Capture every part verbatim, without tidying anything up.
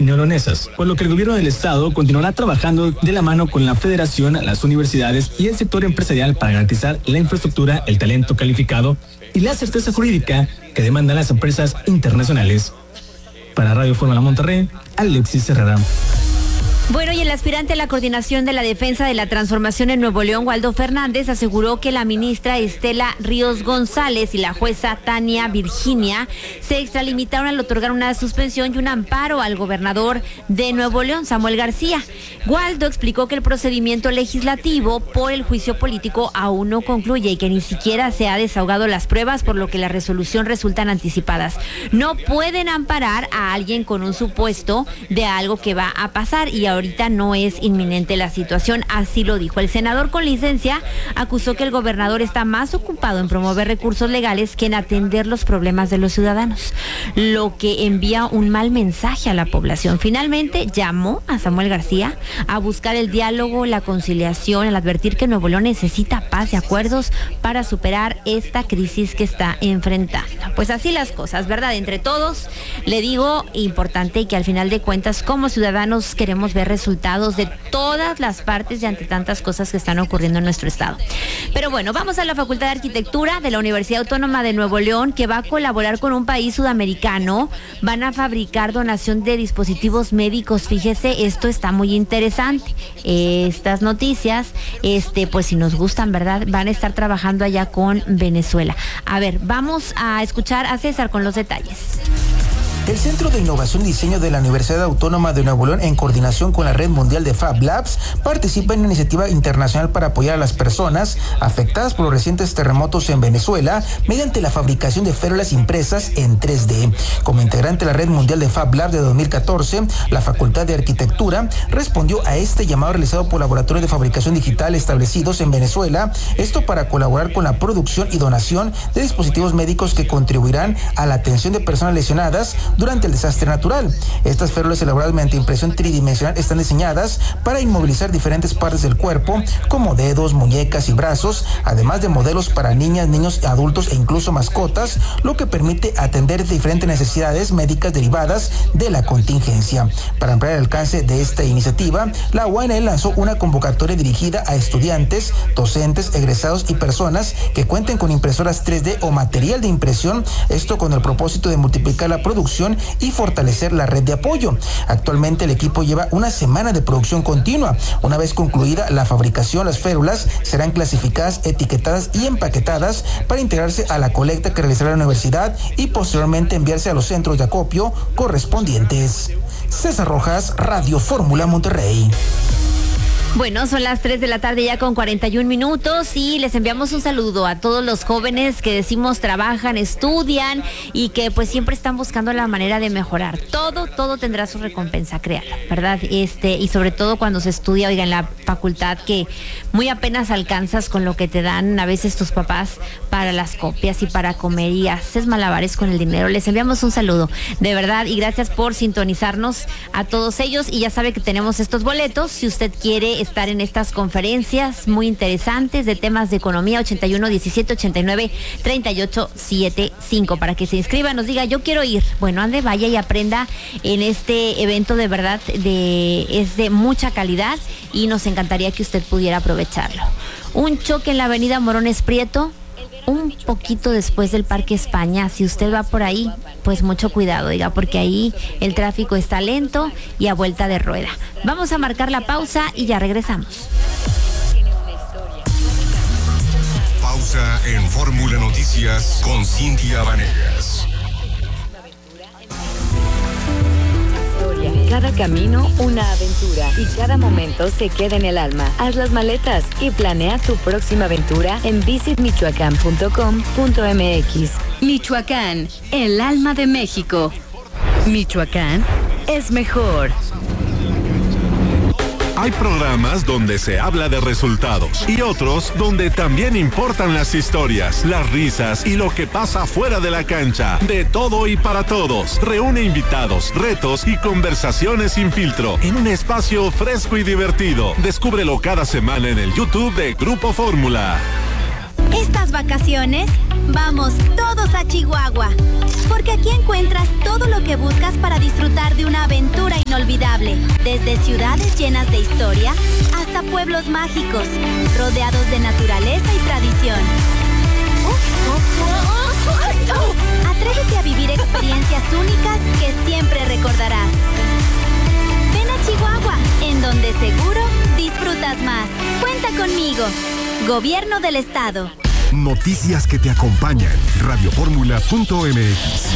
neolonesas, por lo que el gobierno del estado continuará trabajando de la mano con la federación, las universidades y el sector empresarial para garantizar la infraestructura, el talento calificado y la certeza jurídica que demandan las empresas internacionales. Para Radio Fórmula Monterrey, Alexis Herrera. Bueno, y el aspirante a la coordinación de la defensa de la transformación en Nuevo León, Waldo Fernández, aseguró que la ministra Estela Ríos González y la jueza Tania Virginia se extralimitaron al otorgar una suspensión y un amparo al gobernador de Nuevo León, Samuel García. Waldo explicó que el procedimiento legislativo por el juicio político aún no concluye y que ni siquiera se ha desahogado las pruebas, por lo que la resolución resultan anticipadas. No pueden amparar a alguien con un supuesto de algo que va a pasar y ahorita no es inminente la situación, así lo dijo. El senador con licencia acusó que el gobernador está más ocupado en promover recursos legales que en atender los problemas de los ciudadanos, lo que envía un mal mensaje a la población. Finalmente llamó a Samuel García a buscar el diálogo, la conciliación, al advertir que Nuevo León necesita paz y acuerdos para superar esta crisis que está enfrentando. Pues así las cosas, ¿verdad? Entre todos, le digo, importante que al final de cuentas, como ciudadanos queremos ver resultados de todas las partes y ante tantas cosas que están ocurriendo en nuestro estado. Pero bueno, vamos a la Facultad de Arquitectura de la Universidad Autónoma de Nuevo León, que va a colaborar con un país sudamericano. Van a fabricar donación de dispositivos médicos. Fíjese, esto está muy interesante. Estas noticias, este, pues si nos gustan, ¿verdad? Van a estar trabajando allá con Venezuela. A ver, vamos a escuchar a César con los detalles. El Centro de Innovación y Diseño de la Universidad Autónoma de Nuevo León, en coordinación con la Red Mundial de Fab Labs, participa en una iniciativa internacional para apoyar a las personas afectadas por los recientes terremotos en Venezuela mediante la fabricación de férulas impresas en tres D. Como integrante de la Red Mundial de Fab Labs de dos mil catorce, la Facultad de Arquitectura respondió a este llamado realizado por laboratorios de fabricación digital establecidos en Venezuela, esto para colaborar con la producción y donación de dispositivos médicos que contribuirán a la atención de personas lesionadas durante el desastre natural. Estas férulas elaboradas mediante impresión tridimensional están diseñadas para inmovilizar diferentes partes del cuerpo, como dedos, muñecas y brazos, además de modelos para niñas, niños, adultos e incluso mascotas, lo que permite atender diferentes necesidades médicas derivadas de la contingencia. Para ampliar el alcance de esta iniciativa, la U A N L lanzó una convocatoria dirigida a estudiantes, docentes, egresados y personas que cuenten con impresoras tres D o material de impresión, esto con el propósito de multiplicar la producción y fortalecer la red de apoyo. Actualmente el equipo lleva una semana de producción continua. Una vez concluida la fabricación, las férulas serán clasificadas, etiquetadas y empaquetadas para integrarse a la colecta que realizará la universidad y posteriormente enviarse a los centros de acopio correspondientes. César Rojas, Radio Fórmula Monterrey. Bueno, son las tres de la tarde ya con cuarenta y un minutos y les enviamos un saludo a todos los jóvenes que decimos trabajan, estudian y que pues siempre están buscando la manera de mejorar. Todo, todo tendrá su recompensa, créanlo, ¿verdad? Este, y sobre todo cuando se estudia, oiga, en la facultad, que muy apenas alcanzas con lo que te dan a veces tus papás para las copias y para comer y haces malabares con el dinero. Les enviamos un saludo, de verdad, y gracias por sintonizarnos a todos ellos. Y ya sabe que tenemos estos boletos, si usted quiere estar en estas conferencias muy interesantes de temas de economía, ochenta y uno, diecisiete, ochenta y nueve, treinta y ocho, setenta y cinco, para que se inscriba, nos diga yo quiero ir. Bueno, ande, vaya y aprenda en este evento, de verdad, de, es de mucha calidad y nos encantaría que usted pudiera aprovecharlo. Un choque en la avenida Morones Prieto, un poquito después del Parque España. Si usted va por ahí, pues mucho cuidado, diga, porque ahí el tráfico está lento y a vuelta de rueda. Vamos a marcar la pausa y ya regresamos. Pausa en Fórmula Noticias con Cintia Vanegas. Cada camino, una aventura, y cada momento se queda en el alma. Haz las maletas y planea tu próxima aventura en visit michoacán punto com punto m x. Michoacán, el alma de México. Michoacán es mejor. Hay programas donde se habla de resultados y otros donde también importan las historias, las risas y lo que pasa fuera de la cancha. De todo y para todos. Reúne invitados, retos y conversaciones sin filtro en un espacio fresco y divertido. Descúbrelo cada semana en el YouTube de Grupo Fórmula. Estas vacaciones, vamos todos a Chihuahua, porque aquí encuentras todo lo que buscas para disfrutar de una aventura inolvidable. Desde ciudades llenas de historia hasta pueblos mágicos, rodeados de naturaleza y tradición. Atrévete a vivir experiencias únicas que siempre recordarás. Ven a Chihuahua, en donde seguro disfrutas más. Cuenta conmigo. Gobierno del Estado. Noticias que te acompañan. radio fórmula punto m x.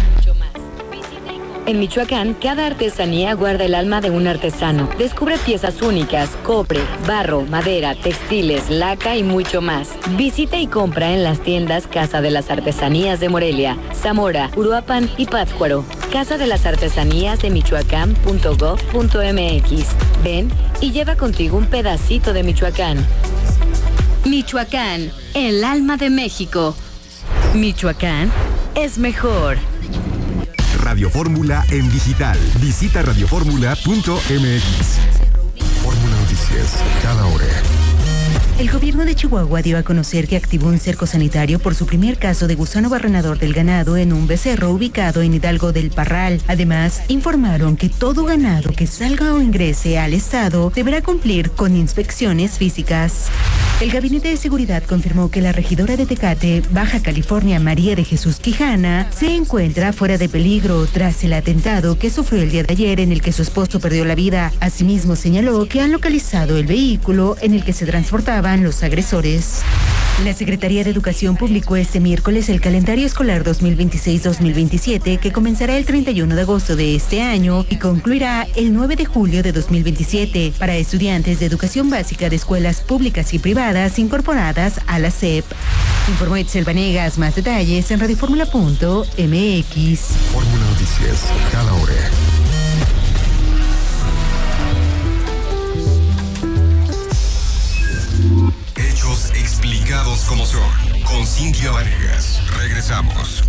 En Michoacán, cada artesanía guarda el alma de un artesano. Descubre piezas únicas, cobre, barro, madera, textiles, laca y mucho más. Visita y compra en las tiendas Casa de las Artesanías de Morelia, Zamora, Uruapan y Pátzcuaro. Casa de las Artesanías de Michoacán punto gov punto m x. Ven y lleva contigo un pedacito de Michoacán. Michoacán, el alma de México. Michoacán es mejor. Radio Fórmula en digital. Visita radio fórmula punto m x. Fórmula Noticias, cada hora. El gobierno de Chihuahua dio a conocer que activó un cerco sanitario por su primer caso de gusano barrenador del ganado en un becerro ubicado en Hidalgo del Parral. Además, informaron que todo ganado que salga o ingrese al estado deberá cumplir con inspecciones físicas. El Gabinete de Seguridad confirmó que la regidora de Tecate, Baja California, María de Jesús Quijana, se encuentra fuera de peligro tras el atentado que sufrió el día de ayer en el que su esposo perdió la vida. Asimismo, señaló que han localizado el vehículo en el que se transportaban los agresores. La Secretaría de Educación publicó este miércoles el calendario escolar dos mil veintiséis dos mil veintisiete que comenzará el treinta y uno de agosto de este año y concluirá el nueve de julio de dos mil veintisiete para estudiantes de educación básica de escuelas públicas y privadas incorporadas a la S E P. Informó Itzel Vanegas. Más detalles en radio fórmula punto m x. Fórmula Noticias, cada hora. Hechos explicados como son. Con Cintia Vanegas. Regresamos.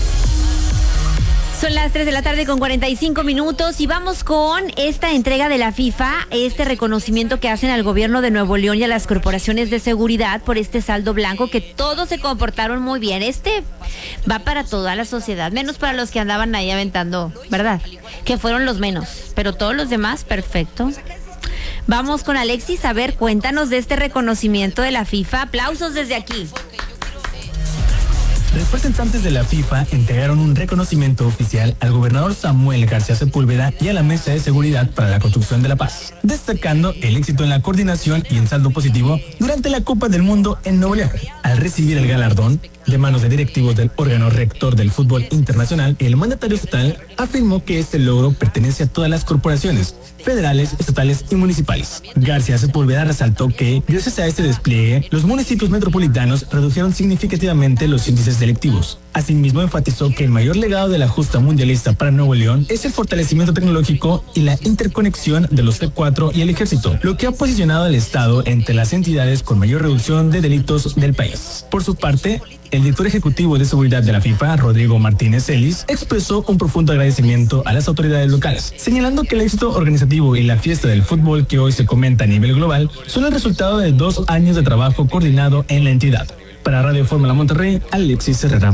Son las tres de la tarde con cuarenta y cinco minutos y vamos con esta entrega de la FIFA, este reconocimiento que hacen al gobierno de Nuevo León y a las corporaciones de seguridad por este saldo blanco, que todos se comportaron muy bien. Este va para toda la sociedad, menos para los que andaban ahí aventando, ¿verdad? Que fueron los menos, pero todos los demás, perfecto. Vamos con Alexis, a ver, cuéntanos de este reconocimiento de la FIFA. Aplausos desde aquí. Representantes de la FIFA entregaron un reconocimiento oficial al gobernador Samuel García Sepúlveda y a la Mesa de Seguridad para la Construcción de la Paz, destacando el éxito en la coordinación y en saldo positivo durante la Copa del Mundo en Nuevo León. Al recibir el galardón de manos de directivos del órgano rector del fútbol internacional, el mandatario estatal afirmó que este logro pertenece a todas las corporaciones federales, estatales y municipales. García Sepúlveda resaltó que, gracias a este despliegue, los municipios metropolitanos redujeron significativamente los índices delictivos. Asimismo, enfatizó que el mayor legado de la justa mundialista para Nuevo León es el fortalecimiento tecnológico y la interconexión de los C cuatro y el ejército, lo que ha posicionado al Estado entre las entidades con mayor reducción de delitos del país. Por su parte, el director ejecutivo de seguridad de la FIFA, Rodrigo Martínez Ellis, expresó un profundo agradecimiento a las autoridades locales, señalando que el éxito organizativo y la fiesta del fútbol que hoy se comenta a nivel global son el resultado de dos años de trabajo coordinado en la entidad. Para Radio Fórmula Monterrey, Alexis Herrera.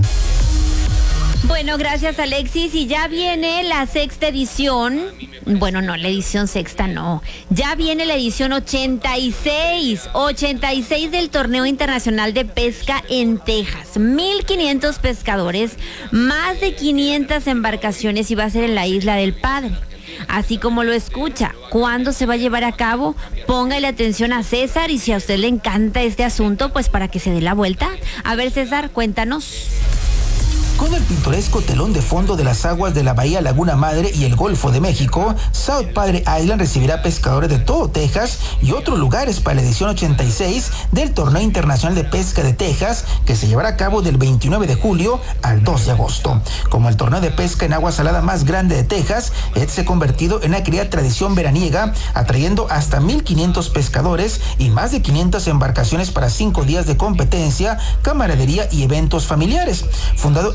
Bueno, gracias Alexis, y ya viene la sexta edición, bueno no, la edición sexta no, ya viene la edición ochenta y seis, ochenta y seis del Torneo Internacional de Pesca en Texas, mil quinientos pescadores, más de quinientas embarcaciones y va a ser en la Isla del Padre. Así como lo escucha, ¿cuándo se va a llevar a cabo? Póngale atención a César, y si a usted le encanta este asunto, pues para que se dé la vuelta. A ver César, cuéntanos. Con el pintoresco telón de fondo de las aguas de la Bahía Laguna Madre y el Golfo de México, South Padre Island recibirá pescadores de todo Texas y otros lugares para la edición ochenta y seis del Torneo Internacional de Pesca de Texas, que se llevará a cabo del veintinueve de julio al dos de agosto. Como el torneo de pesca en agua salada más grande de Texas, este se ha convertido en una querida tradición veraniega, atrayendo hasta mil quinientos pescadores y más de quinientas embarcaciones para cinco días de competencia, camaradería y eventos familiares. Fundado en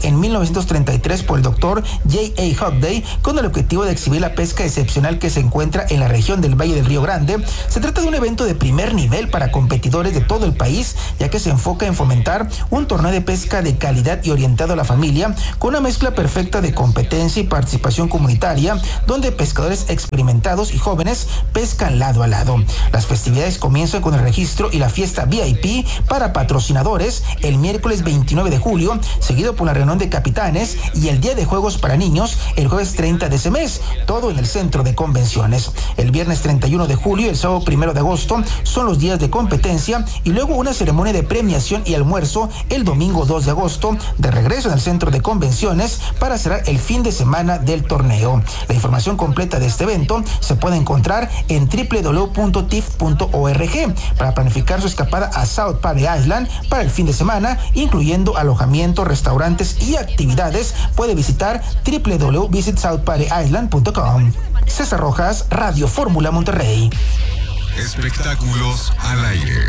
en mil novecientos treinta y tres por el doctor J A Hockley con el objetivo de exhibir la pesca excepcional que se encuentra en la región del Valle del Río Grande. Se trata de un evento de primer nivel para competidores de todo el país, ya que se enfoca en fomentar un torneo de pesca de calidad y orientado a la familia, con una mezcla perfecta de competencia y participación comunitaria, donde pescadores experimentados y jóvenes pescan lado a lado. Las festividades comienzan con el registro y la fiesta V I P para patrocinadores el miércoles veintinueve de julio, seguido por la reunión de capitanes y el día de juegos para niños el jueves treinta de ese mes, todo en el centro de convenciones. El viernes treinta y uno de julio y el sábado primero de agosto son los días de competencia y luego una ceremonia de premiación y almuerzo el domingo dos de agosto, de regreso en el centro de convenciones para cerrar el fin de semana del torneo. La información completa de este evento se puede encontrar en doble u doble u doble u punto tif punto org para planificar su escapada a South Party Island para el fin de semana, incluyendo alojamiento, restaurantes y actividades. Puede visitar doble u doble u doble u punto visit south party island punto com. César Rojas, Radio Fórmula Monterrey. Espectáculos al aire.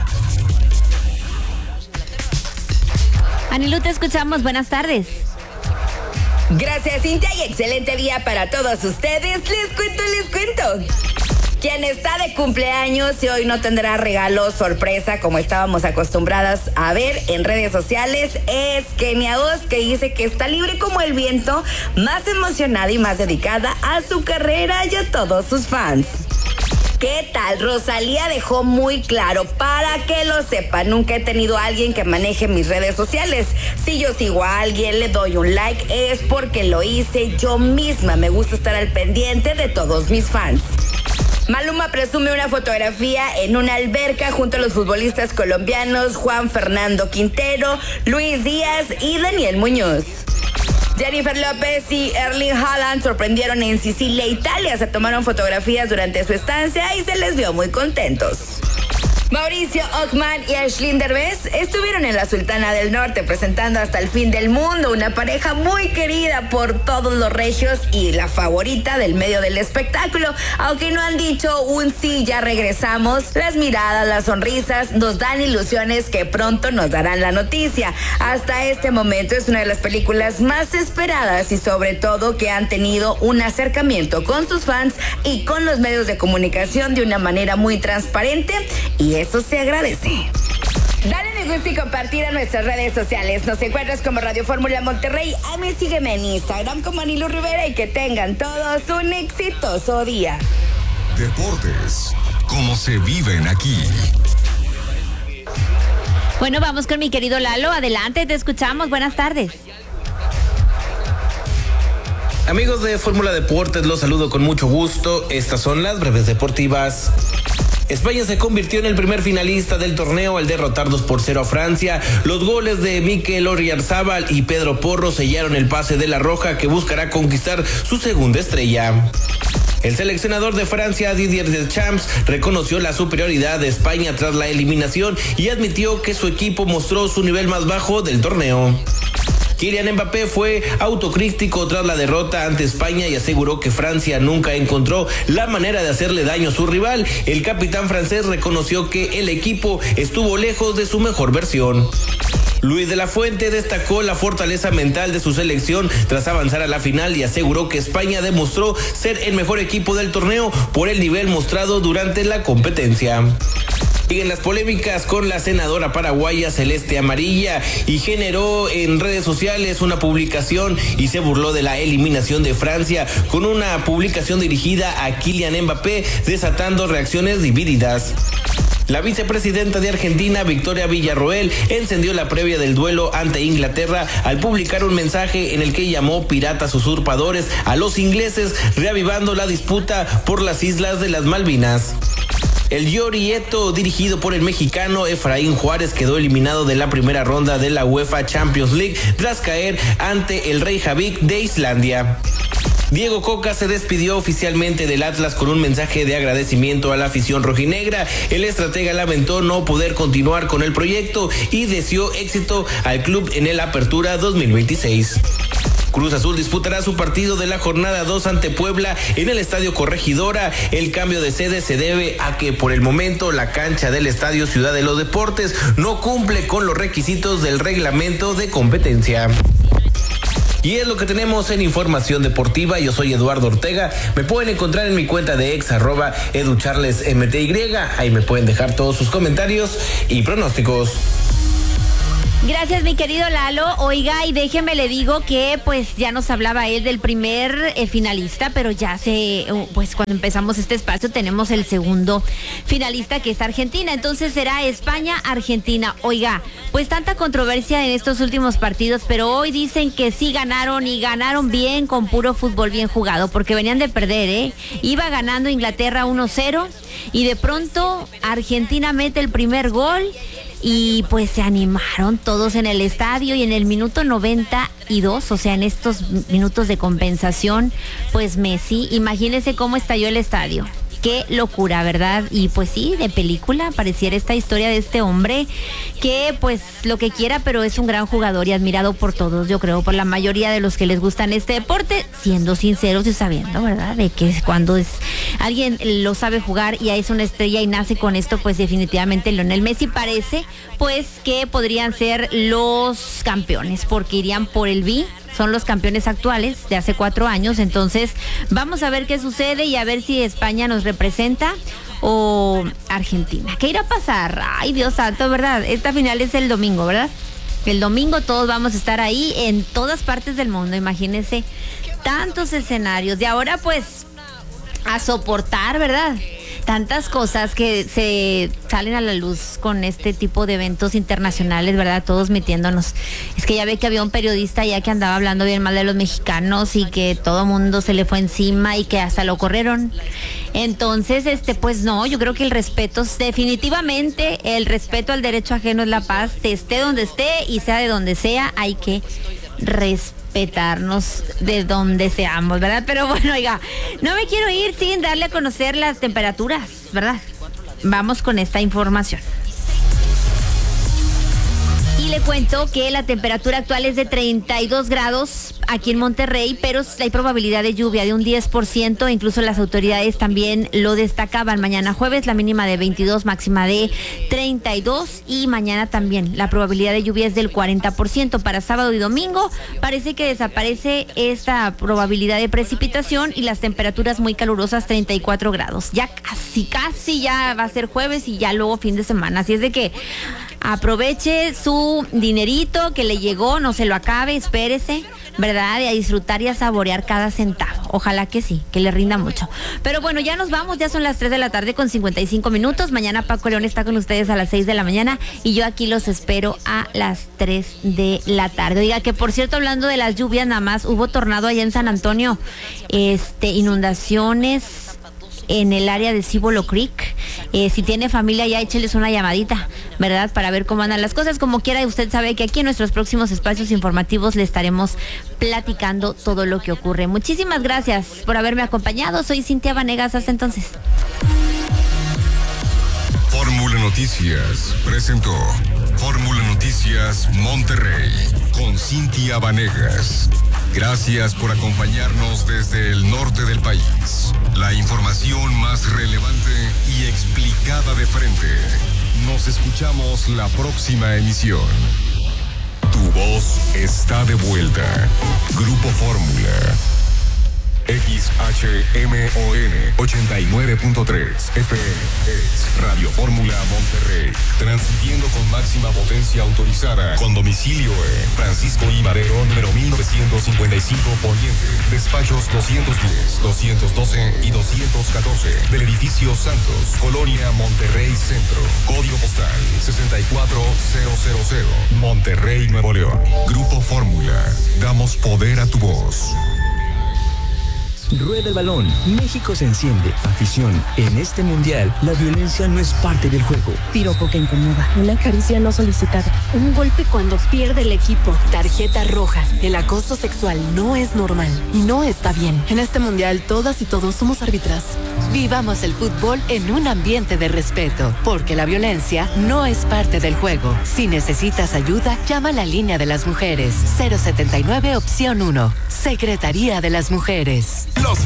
Anilú, te escuchamos. Buenas tardes. Gracias, Cintia, y excelente día para todos ustedes. Les cuento, les cuento. Quien está de cumpleaños y hoy no tendrá regalo sorpresa como estábamos acostumbradas a ver en redes sociales es Kenia Oz, que dice que está libre como el viento, más emocionada y más dedicada a su carrera y a todos sus fans. ¿Qué tal? Rosalía dejó muy claro, para que lo sepan, nunca he tenido a alguien que maneje mis redes sociales. Si yo sigo a alguien, le doy un like, es porque lo hice yo misma. Me gusta estar al pendiente de todos mis fans. Maluma presume una fotografía en una alberca junto a los futbolistas colombianos Juan Fernando Quintero, Luis Díaz y Daniel Muñoz. Jennifer López y Erling Haaland sorprendieron en Sicilia, Italia. Se tomaron fotografías durante su estancia y se les vio muy contentos. Mauricio Ockman y Aislinn Derbez estuvieron en la Sultana del Norte presentando Hasta el Fin del Mundo, una pareja muy querida por todos los regios y la favorita del medio del espectáculo. Aunque no han dicho un sí, ya regresamos, las miradas, las sonrisas nos dan ilusiones que pronto nos darán la noticia. Hasta este momento es una de las películas más esperadas y sobre todo que han tenido un acercamiento con sus fans y con los medios de comunicación de una manera muy transparente, y eso se agradece. Dale me gusta y compartir a nuestras redes sociales. Nos encuentras como Radio Fórmula Monterrey. A mí sígueme en Instagram como Anilú Rivera y que tengan todos un exitoso día. Deportes, como se viven aquí. Bueno, vamos con mi querido Lalo. Adelante, te escuchamos. Buenas tardes. Amigos de Fórmula Deportes, los saludo con mucho gusto. Estas son las breves deportivas. España se convirtió en el primer finalista del torneo al derrotar dos por cero a Francia. Los goles de Mikel Oyarzabal y Pedro Porro sellaron el pase de la Roja, que buscará conquistar su segunda estrella. El seleccionador de Francia, Didier Deschamps, reconoció la superioridad de España tras la eliminación y admitió que su equipo mostró su nivel más bajo del torneo. Kylian Mbappé fue autocrítico tras la derrota ante España y aseguró que Francia nunca encontró la manera de hacerle daño a su rival. El capitán francés reconoció que el equipo estuvo lejos de su mejor versión. Luis de la Fuente destacó la fortaleza mental de su selección tras avanzar a la final y aseguró que España demostró ser el mejor equipo del torneo por el nivel mostrado durante la competencia. Siguen las polémicas con la senadora paraguaya Celeste Amarilla y generó en redes sociales una publicación y se burló de la eliminación de Francia con una publicación dirigida a Kylian Mbappé, desatando reacciones divididas. La vicepresidenta de Argentina, Victoria Villarroel, encendió la previa del duelo ante Inglaterra al publicar un mensaje en el que llamó piratas usurpadores a los ingleses, reavivando la disputa por las islas de las Malvinas. El Llorieto, dirigido por el mexicano Efraín Juárez, quedó eliminado de la primera ronda de la UEFA Champions League tras caer ante el Reykjavik de Islandia. Diego Coca se despidió oficialmente del Atlas con un mensaje de agradecimiento a la afición rojinegra. El estratega lamentó no poder continuar con el proyecto y deseó éxito al club en el Apertura dos mil veintiséis. Cruz Azul disputará su partido de la jornada dos ante Puebla en el Estadio Corregidora. El cambio de sede se debe a que por el momento la cancha del Estadio Ciudad de los Deportes no cumple con los requisitos del reglamento de competencia. Y es lo que tenemos en información deportiva. Yo soy Eduardo Ortega. Me pueden encontrar en mi cuenta de ex arroba educharlesmty. Ahí me pueden dejar todos sus comentarios y pronósticos. Gracias, mi querido Lalo. Oiga, y déjeme le digo que pues ya nos hablaba él del primer eh, finalista, pero ya se, pues cuando empezamos este espacio tenemos el segundo finalista, que es Argentina. Entonces será España-Argentina. Oiga, pues tanta controversia en estos últimos partidos, pero hoy dicen que sí ganaron y ganaron bien, con puro fútbol bien jugado, porque venían de perder, ¿eh? Iba ganando Inglaterra uno cero y de pronto Argentina mete el primer gol. Y pues se animaron todos en el estadio, y en el minuto noventa y dos, o sea, en estos minutos de compensación, pues Messi, imagínense cómo estalló el estadio. Qué locura, ¿verdad? Y pues sí, de película pareciera esta historia de este hombre que pues lo que quiera, pero es un gran jugador y admirado por todos, yo creo, por la mayoría de los que les gustan este deporte, siendo sinceros y sabiendo, ¿verdad? De que cuando es alguien lo sabe jugar y es una estrella y nace con esto, pues definitivamente Lionel Messi parece pues que podrían ser los campeones, porque irían por el B. Son los campeones actuales de hace cuatro años. Entonces vamos a ver qué sucede y a ver si España nos representa o Argentina. ¿Qué irá a pasar? Ay, Dios santo, ¿verdad? Esta final es el domingo, ¿verdad? El domingo todos vamos a estar ahí en todas partes del mundo. Imagínense tantos escenarios. Y ahora pues a soportar, ¿verdad? Tantas cosas que se salen a la luz con este tipo de eventos internacionales, ¿verdad? Todos metiéndonos. Es que ya ve que había un periodista ya que andaba hablando bien mal de los mexicanos y que todo mundo se le fue encima y que hasta lo corrieron. Entonces, este, pues no, yo creo que el respeto, definitivamente el respeto al derecho ajeno es la paz. Esté donde esté y sea de donde sea, hay que respetarnos de donde seamos, ¿verdad? Pero bueno, oiga, no me quiero ir sin darle a conocer las temperaturas, ¿verdad? Vamos con esta información. Y le cuento que la temperatura actual es de treinta y dos grados aquí en Monterrey, pero hay probabilidad de lluvia de un diez por ciento, incluso las autoridades también lo destacaban. Mañana jueves la mínima de veintidós, máxima de treinta y dos, y mañana también la probabilidad de lluvia es del cuarenta por ciento. Para sábado y domingo parece que desaparece esta probabilidad de precipitación y las temperaturas muy calurosas, treinta y cuatro grados. Ya casi, casi ya va a ser jueves y ya luego fin de semana, así es de que aproveche su dinerito que le llegó, no se lo acabe, espérese, ¿verdad? Y a disfrutar y a saborear cada centavo. Ojalá que sí, que le rinda mucho. Pero bueno, ya nos vamos, ya son las tres de la tarde con cincuenta y cinco minutos. Mañana Paco León está con ustedes a las seis de la mañana y yo aquí los espero a las tres de la tarde. Oiga, que por cierto, hablando de las lluvias, nada más hubo tornado allá en San Antonio, este, inundaciones en el área de Cibolo Creek. Eh, si tiene familia ya, écheles una llamadita, ¿verdad? Para ver cómo andan las cosas. Como quiera, usted sabe que aquí en nuestros próximos espacios informativos le estaremos platicando todo lo que ocurre. Muchísimas gracias por haberme acompañado. Soy Cintia Vanegas. Hasta entonces. Fórmula Noticias presentó Fórmula Noticias Monterrey con Cintia Vanegas. Gracias por acompañarnos desde el norte del país. La información más relevante y explicada de frente. Nos escuchamos la próxima emisión. Tu voz está de vuelta. Grupo Fórmula. X H M O N ochenta y nueve punto tres F M es Radio Fórmula Monterrey, transmitiendo con máxima potencia autorizada, con domicilio en Francisco I. Madero, número mil novecientos cincuenta y cinco Poniente, despachos doscientos diez, doscientos doce y doscientos catorce, del edificio Santos, Colonia Monterrey Centro, código postal sesenta y cuatro mil, Monterrey, Nuevo León. Grupo Fórmula, damos poder a tu voz. Rueda el balón. México se enciende. Afición. En este mundial, la violencia no es parte del juego. Piropo que incomoda. Una caricia no solicitada. Un golpe cuando pierde el equipo. Tarjeta roja. El acoso sexual no es normal y no está bien. En este mundial, todas y todos somos árbitras. Vivamos el fútbol en un ambiente de respeto, porque la violencia no es parte del juego. Si necesitas ayuda, llama a la línea de las mujeres. cero setenta y nueve opción uno. Secretaría de las Mujeres. Los